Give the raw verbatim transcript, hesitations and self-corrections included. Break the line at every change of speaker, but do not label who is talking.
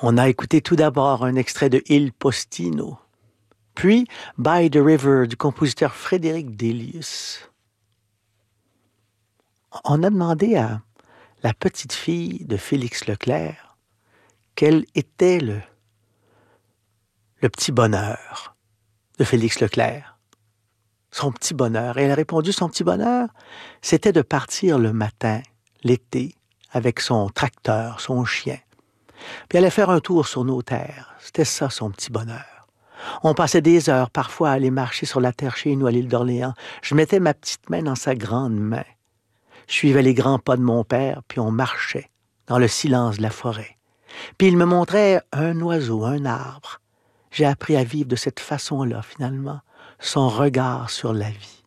On a écouté tout d'abord un extrait de Il Postino, puis By the River du compositeur Frédéric Delius. On a demandé à la petite fille de Félix Leclerc quel était le, le petit bonheur de Félix Leclerc. Son petit bonheur. Et elle a répondu, son petit bonheur, c'était de partir le matin, l'été, avec son tracteur, son chien. Puis elle allait faire un tour sur nos terres. C'était ça, son petit bonheur. On passait des heures parfois à aller marcher sur la terre chez nous à l'île d'Orléans. Je mettais ma petite main dans sa grande main. Je suivais les grands pas de mon père, puis on marchait dans le silence de la forêt. Puis il me montrait un oiseau, un arbre. J'ai appris à vivre de cette façon-là, finalement, son regard sur la vie.